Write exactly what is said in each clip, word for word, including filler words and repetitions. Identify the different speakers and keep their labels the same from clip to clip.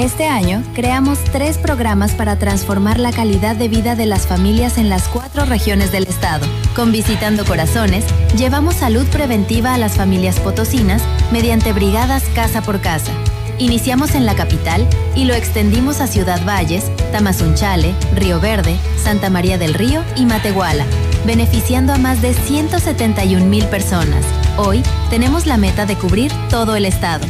Speaker 1: Este año, creamos tres programas para transformar la calidad de vida de las familias en las cuatro regiones del estado. Con Visitando Corazones, llevamos salud preventiva a las familias potosinas mediante brigadas casa por casa. Iniciamos en la capital y lo extendimos a Ciudad Valles, Tamazunchale, Río Verde, Santa María del Río y Matehuala, beneficiando a más de ciento setenta y un mil personas. Hoy, tenemos la meta de cubrir todo el estado.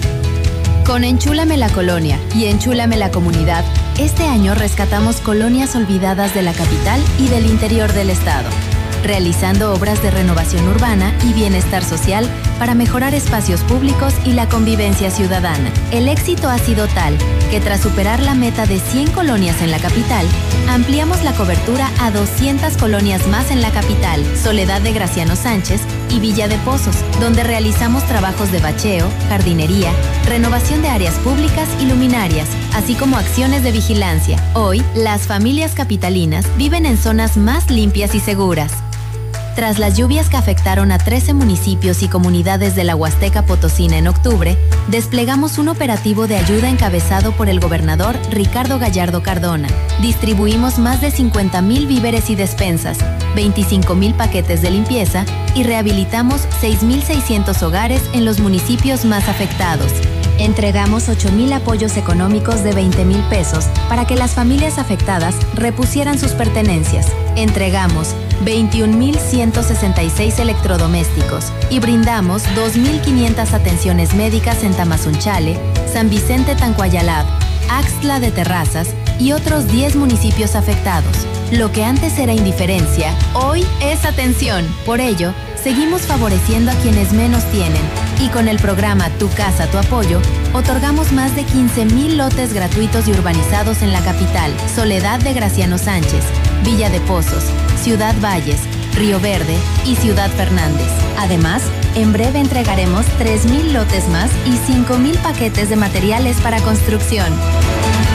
Speaker 1: Con Enchúlame la Colonia y Enchúlame la Comunidad, este año rescatamos colonias olvidadas de la capital y del interior del estado, realizando obras de renovación urbana y bienestar social para mejorar espacios públicos y la convivencia ciudadana. El éxito ha sido tal que tras superar la meta de cien colonias en la capital, ampliamos la cobertura a doscientas colonias más en la capital, Soledad de Graciano Sánchez y Villa de Pozos, donde realizamos trabajos de bacheo, jardinería, renovación de áreas públicas y luminarias, así como acciones de vigilancia. Hoy, las familias capitalinas viven en zonas más limpias y seguras. Tras las lluvias que afectaron a trece municipios y comunidades de la Huasteca Potosina en octubre, desplegamos un operativo de ayuda encabezado por el gobernador Ricardo Gallardo Cardona. Distribuimos más de cincuenta mil víveres y despensas, veinticinco mil paquetes de limpieza y rehabilitamos seis mil seiscientos hogares en los municipios más afectados. Entregamos ocho mil apoyos económicos de veinte mil pesos para que las familias afectadas repusieran sus pertenencias. Entregamos veintiún mil ciento sesenta y seis electrodomésticos y brindamos dos mil quinientas atenciones médicas en Tamazunchale, San Vicente Tancuayalab, Axtla de Terrazas y otros diez municipios afectados. Lo que antes era indiferencia, hoy es atención. Por ello, seguimos favoreciendo a quienes menos tienen y con el programa Tu Casa, Tu Apoyo, otorgamos más de quince mil lotes gratuitos y urbanizados en la capital, Soledad de Graciano Sánchez, Villa de Pozos, Ciudad Valles, Río Verde y Ciudad Fernández. Además, en breve entregaremos tres mil lotes más y cinco mil paquetes de materiales para construcción.